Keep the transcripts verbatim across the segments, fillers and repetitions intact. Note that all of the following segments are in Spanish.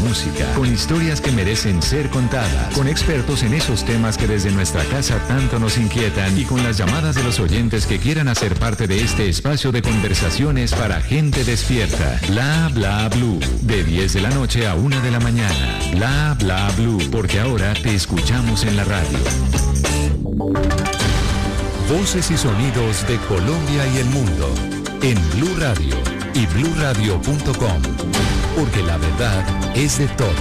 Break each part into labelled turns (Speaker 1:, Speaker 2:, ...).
Speaker 1: música, con historias que merecen ser contadas, con expertos en esos temas que desde nuestra casa tanto nos inquietan y con las llamadas de los oyentes que quieran hacer parte de este espacio de conversaciones para gente despierta. Bla Bla Blue, de diez de la noche a una de la mañana. Bla Bla Blue, porque ahora te escuchamos en la radio. Voces y sonidos de Colombia y el mundo en Blue Radio y blue radio punto com, porque la verdad es de todos.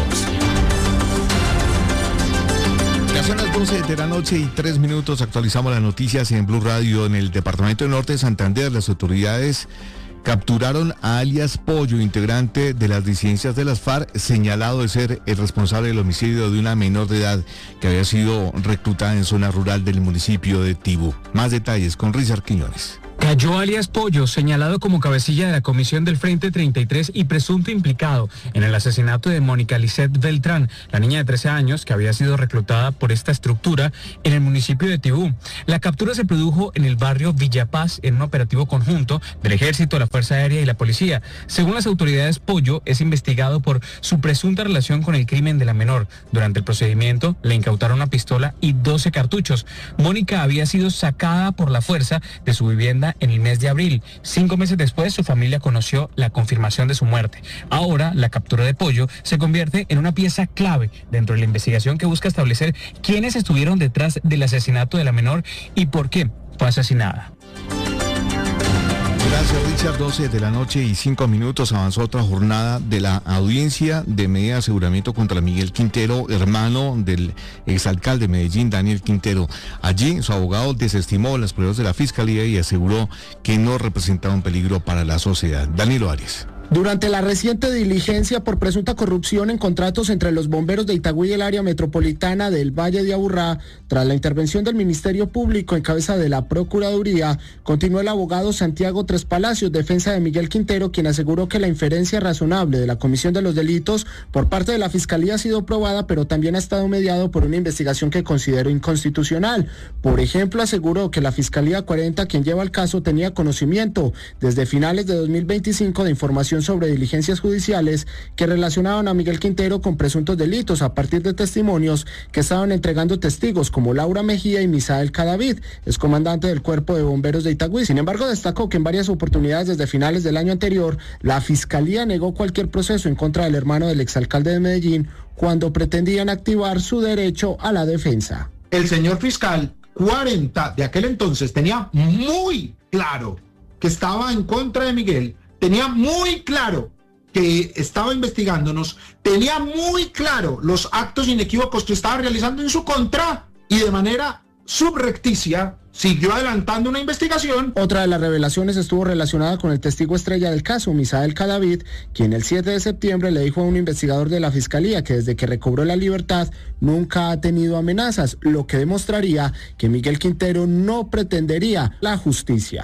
Speaker 2: Ya son las doce de la noche y tres minutos. Actualizamos las noticias en Blue Radio. En el departamento del Norte de Santander, las autoridades capturaron a alias Pollo, integrante de las disidencias de las FARC, señalado de ser el responsable del homicidio de una menor de edad que había sido reclutada en zona rural del municipio de Tibú. Más detalles con Richard Quiñones.
Speaker 3: Cayó alias Pollo, señalado como cabecilla de la comisión del Frente treinta y tres y presunto implicado en el asesinato de Mónica Lisset Beltrán, la niña de trece años que había sido reclutada por esta estructura en el municipio de Tibú. La captura se produjo en el barrio Villa Paz en un operativo conjunto del Ejército, la Fuerza Aérea y la Policía. Según las autoridades, Pollo es investigado por su presunta relación con el crimen de la menor. Durante el procedimiento le incautaron una pistola y doce cartuchos. Mónica había sido sacada por la fuerza de su vivienda en el mes de abril. Cinco meses después, su familia conoció la confirmación de su muerte. Ahora, la captura de Pollo se convierte en una pieza clave dentro de la investigación que busca establecer quiénes estuvieron detrás del asesinato de la menor y por qué fue asesinada.
Speaker 2: Gracias, Richard. doce de la noche y cinco minutos. Avanzó otra jornada de la audiencia de medida de aseguramiento contra Miguel Quintero, hermano del exalcalde de Medellín, Daniel Quintero. Allí su abogado desestimó las pruebas de la fiscalía y aseguró que no representaba un peligro para la sociedad. Danilo Arias.
Speaker 4: Durante la reciente diligencia por presunta corrupción en contratos entre los bomberos de Itagüí y el área metropolitana del Valle de Aburrá, tras la intervención del Ministerio Público en cabeza de la Procuraduría, continuó el abogado Santiago Tres Palacios, defensa de Miguel Quintero, quien aseguró que la inferencia razonable de la comisión de los delitos por parte de la Fiscalía ha sido probada, pero también ha estado mediado por una investigación que consideró inconstitucional. Por ejemplo, aseguró que la Fiscalía cuarenta, quien lleva el caso, tenía conocimiento desde finales de dos mil veinticinco de información sobre diligencias judiciales que relacionaban a Miguel Quintero con presuntos delitos a partir de testimonios que estaban entregando testigos como Laura Mejía y Misael Cadavid, excomandante del Cuerpo de Bomberos de Itagüí. Sin embargo, destacó que en varias oportunidades desde finales del año anterior, la Fiscalía negó cualquier proceso en contra del hermano del exalcalde de Medellín cuando pretendían activar su derecho a la defensa.
Speaker 5: El señor fiscal cuarenta de aquel entonces tenía muy claro que estaba en contra de Miguel, tenía muy claro que estaba investigándonos, tenía muy claro los actos inequívocos que estaba realizando en su contra y de manera subrepticia siguió adelantando una investigación.
Speaker 4: Otra de las revelaciones estuvo relacionada con el testigo estrella del caso, Misael Cadavid, quien el siete de septiembre le dijo a un investigador de la Fiscalía que desde que recobró la libertad nunca ha tenido amenazas, lo que demostraría que Miguel Quintero no pretendería la justicia.